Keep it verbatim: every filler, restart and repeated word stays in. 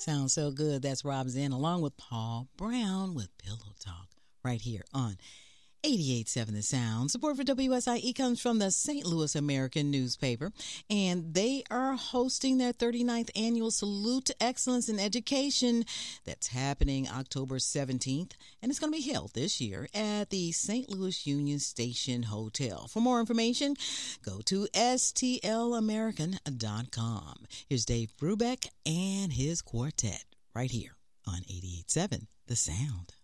Sounds so good. That's Rob Zen along with Paul Brown with Pillow Talk right here on eighty-eight point seven The Sound. Support for W S I E comes from the Saint Louis American newspaper, and they are hosting their thirty-ninth annual Salute to Excellence in Education that's happening October seventeenth, and it's going to be held this year at the Saint Louis Union Station Hotel. For more information, go to S T L American dot com. Here's Dave Brubeck and his quartet right here on eighty-eight point seven The Sound.